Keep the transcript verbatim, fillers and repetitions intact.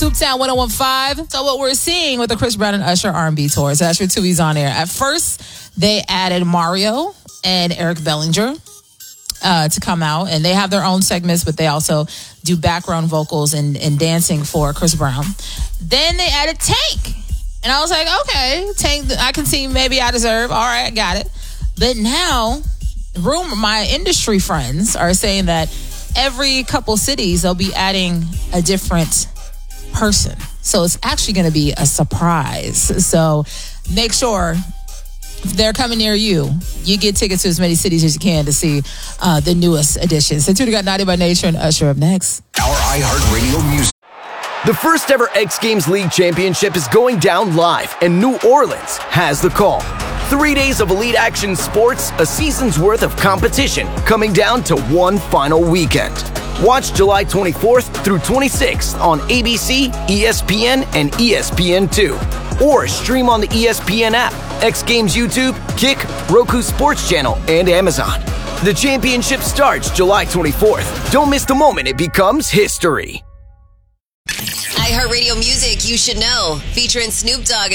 Souptown one oh one point five. So what we're seeing with the Chris Brown and Usher R and B tour, so that's your two E's on air. At first, they added Mario and Eric Bellinger uh, to come out, and they have their own segments, but they also do background vocals and, and dancing for Chris Brown. Then they added Tank, and I was like, okay, Tank, I can see maybe I deserve. All right, I got it. But now, rumor, my industry friends are saying that every couple cities, they'll be adding a different person. So it's actually going to be a surprise. So make sure if they're coming near you, you get tickets to as many cities as you can to see uh, the newest editions. So Tuda got Naughty by Nature and Usher up next. Our iHeartRadio music. The first ever X Games League Championship is going down live, and New Orleans has the call. Three days of elite action sports, a season's worth of competition, coming down to one final weekend. Watch July twenty-fourth through twenty-sixth on A B C, E S P N, and E S P N two. Or stream on the E S P N app, X Games YouTube, Kick, Roku Sports Channel, and Amazon. The championship starts July twenty-fourth. Don't miss the moment it becomes history. iHeartRadio Music You Should Know, featuring Snoop Dogg.